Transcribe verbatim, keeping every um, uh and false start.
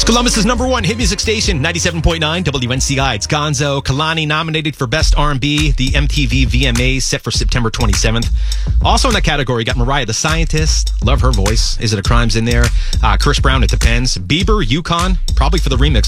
Columbus's number one hit music station, ninety-seven point nine W N C I. It's Gonzo. Kalani nominated for Best R and B. The M T V V M As set for September twenty-seventh. Also in that category, got Mariah the Scientist. Love her voice. Is It a Crime's in there. Uh, Chris Brown, It Depends. Bieber, Yukon, probably for the remix.